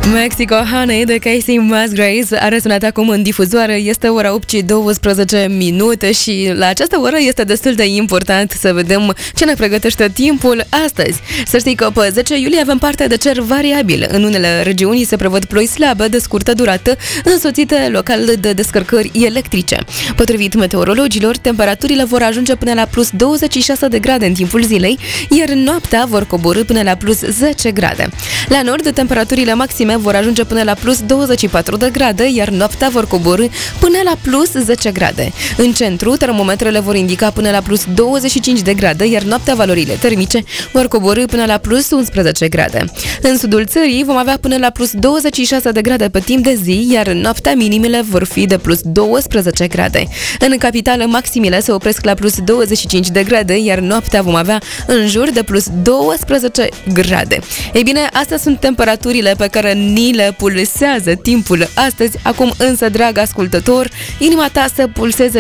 Mexico Honey de Casey Musgraves a răsunat acum în difuzoare. Este ora 8:12 și la această oră este destul de important să vedem ce ne pregătește timpul astăzi. Să știi că pe 10 iulie avem parte de cer variabil. În unele regiuni se prevăd ploi slabe de scurtă durată, însoțite local de descărcări electrice. Potrivit meteorologilor, temperaturile vor ajunge până la plus 26 de grade în timpul zilei, iar noaptea vor coborî până la plus 10 grade. La nord, temperaturile maxime vor ajunge până la plus 24 de grade, iar noaptea vor coborî până la plus 10 grade. În centru, termometrele vor indica până la plus 25 de grade, iar noaptea valorile termice vor coborî până la plus 11 grade. În sudul țării vom avea până la plus 26 de grade pe timp de zi, iar noaptea minimele vor fi de plus 12 grade. În capitală, maximile se opresc la plus 25 de grade, iar noaptea vom avea în jur de plus 12 grade. Ei bine, astea sunt temperaturile pe care ni le pulsează timpul astăzi. Acum însă, drag ascultător, inima ta să pulseze